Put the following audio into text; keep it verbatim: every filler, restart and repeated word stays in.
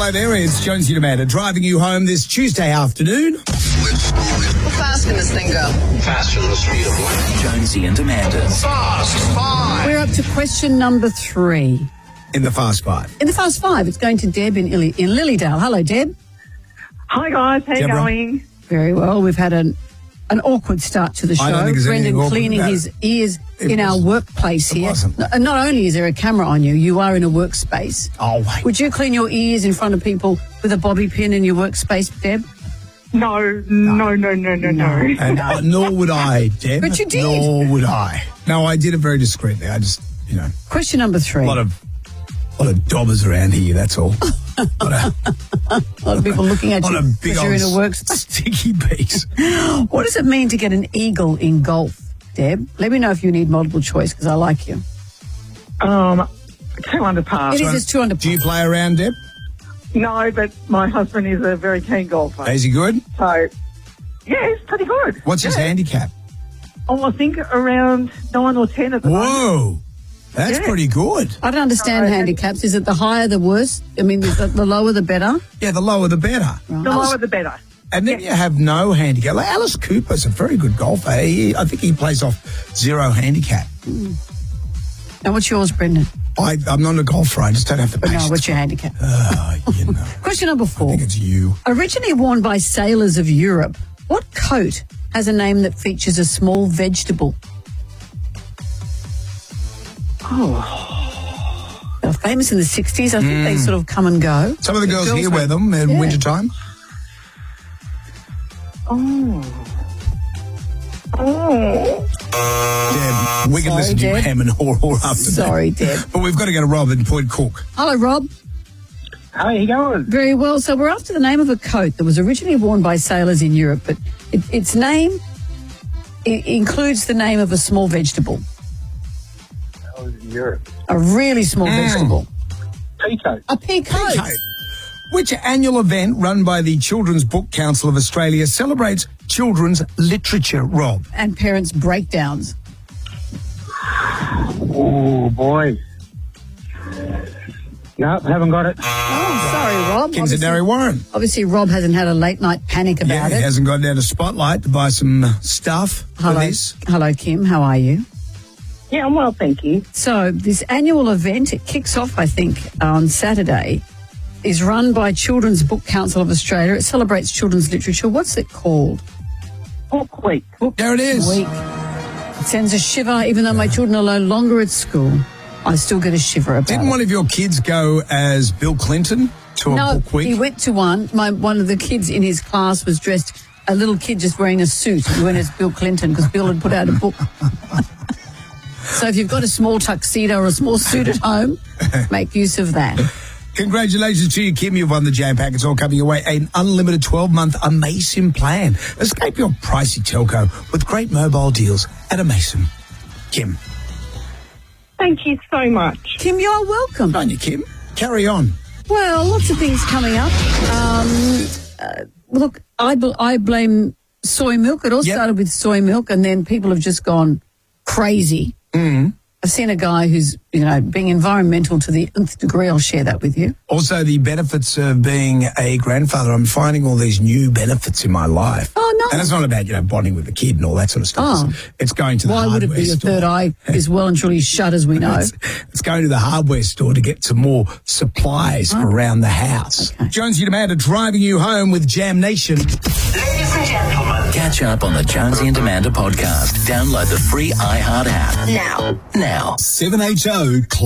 Hello there, it's Jonesy and Amanda driving you home this Tuesday afternoon. How fast can this thing go? Faster than the speed of light. Jonesy and Amanda. Fast Five. We're up to question number three. In the Fast Five. In the Fast Five, it's going to Deb in, Illy, in Lilydale. Hello, Deb. Hi guys, how you Deborah. going? Very well. We've had an an awkward start to the show. I don't think there's anything Brendan awkward cleaning about his it. ears It in our was- workplace it here. wasn't. N- Not only is there a camera on you, you are in a workspace. Oh, wait. Would you clean your ears in front of people with a bobby pin in your workspace, Deb? No, no, no, no, no, no. And uh, nor would I, Deb. But you did. Nor would I. No, I did it very discreetly. I just, you know, Question number three. a lot of, a lot of dobbers around here, that's all. a lot of, A lot of people looking at lot you of big because you're in a old workspace. sticky beaks. What does it mean to get an eagle in golf, Deb? Let me know if you need multiple choice because I like you. Um, two under par. It is just two under Do you play around, Deb? No, but my husband is a very keen golfer. Is he good? So, yeah, he's pretty good. What's his Yeah. handicap? Oh, I think around nine or ten at the moment. Whoa. That's Yeah. pretty good. I don't understand No, handicaps. Is it the higher the worse? I mean, is it the lower the better? Yeah, the lower the better. The lower the better. And then you have no handicap. Like Alice Cooper's a very good golfer. He, I think he plays off zero handicap. And what's yours, Brendan? I, I'm not a golfer. I just don't have the No, patience. what's your handicap? Oh, you know. Question number I four. think it's you. Originally worn by sailors of Europe, what coat has a name that features a small vegetable? Oh. They were famous in the sixties. I think they sort of come and go. Some of the girls, girls here wear- wear them in Yeah. wintertime. Oh. Oh. Deb, we can Sorry, listen to you Deb. ham and haw haw after that. Sorry, Deb. But we've got to go to Rob in Point Cook. Hello, Rob. How you going? Very well. So we're after the name of a coat that was originally worn by sailors in Europe, but it, its name i includes the name of a small vegetable, I was in Europe. a really small vegetable. Peacoat. A pea coat. Okay. Which annual event run by the Children's Book Council of Australia celebrates children's literature, Rob? And parents' breakdowns. Oh, boy. Nope, haven't got it. Oh, sorry, Rob. Kinsadary Warren. Obviously, Rob hasn't had a late night panic about Yeah, he it. hasn't gone down to Spotlight to buy some uh, stuff for Hello. this. Hello, Kim. How are you? Yeah, I'm well, thank you. So this annual event, it kicks off, I think, on Saturday, is run by Children's Book Council of Australia. It celebrates children's literature. What's it called? Book week. There it is. Week. It sends a shiver, even though my children are no longer at school. I still get a shiver about Didn't it. one of your kids go as Bill Clinton to a No, book week? he went to one. My one of the kids in his class was dressed, a little kid just wearing a suit. He went as Bill Clinton because Bill had put out a book. So if you've got a small tuxedo or a small suit at home, make use of that. Congratulations to you, Kim. You've won the Jam Pack. It's all coming your way. An unlimited twelve-month Amason plan. Escape your pricey telco with great mobile deals at Amason. Kim. Thank you so much. Kim, you are welcome. On you, Kim. Carry on. Well, lots of things coming up. Um, uh, look, I, bl- I blame soy milk. It all Yep. started with soy milk, and then people have just gone crazy. Mm. I've seen a guy who's, you know, being environmental to the nth degree. I'll share that with you. Also, the benefits of being a grandfather. I'm finding all these new benefits in my life. Oh, no. And it's not about, you know, bonding with the kid and all that sort of stuff. Oh. It's, it's going to the Why would hardware it be? Your store. third eye is well and truly shut, as we know. It's, it's going to the hardware store to get some more supplies for around the house. Okay. Jonesy and Amanda driving you home with Jam Nation. Ladies and gentlemen. Catch up on the Jonesy and Amanda podcast. Download the free iHeart app. Now. Now. seven H O